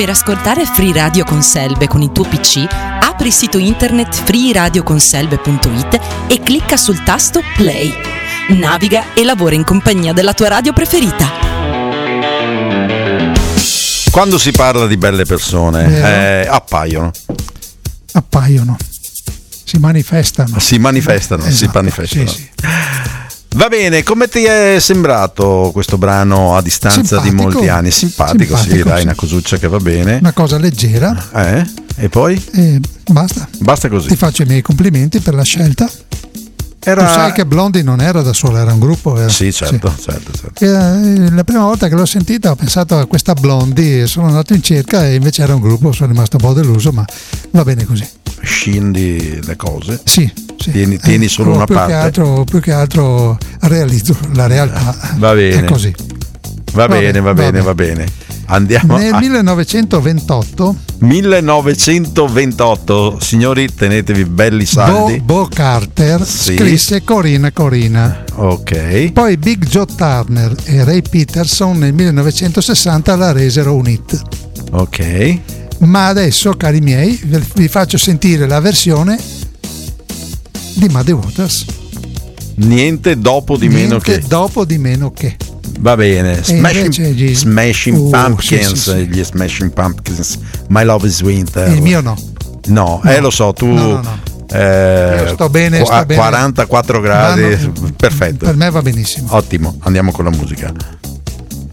Per ascoltare Free Radio con Selbe con il tuo PC, apri il sito internet freeradioconselbe.it e clicca sul tasto Play. Naviga e lavora in compagnia della tua radio preferita. Quando si parla di belle persone, appaiono. Si manifestano. Esatto, si manifestano. Sì. Va bene, come ti è sembrato questo brano a distanza di molti anni? Simpatico, sì, dai, sì. Una cosuccia che va bene. Una cosa leggera. E poi? Basta. Basta così. Ti faccio i miei complimenti per la scelta. Tu sai che Blondie non era da sola, era un gruppo. Sì, certo. La prima volta che l'ho sentita ho pensato a questa Blondie, sono andato in cerca e invece era un gruppo, sono rimasto un po' deluso, ma va bene così. Scendi le cose. Sì. Tieni solo una parte. Più che altro realizzo la realtà. Va bene. È così. Va bene. Andiamo nel 1928, signori, tenetevi belli saldi. Bo Carter scrisse Corina. Ok. Poi Big Joe Turner e Ray Peterson nel 1960 la resero un hit. Ok. Ma adesso, cari miei, vi faccio sentire la versione di Muddy Waters. Niente dopo di meno che. Va bene. Smashing Pumpkins, sì. Gli Smashing Pumpkins, My Love is Winter. Il mio no. No. Lo so, tu. No. Io sto bene. 44 gradi, perfetto. Per me va benissimo. Ottimo, andiamo con la musica.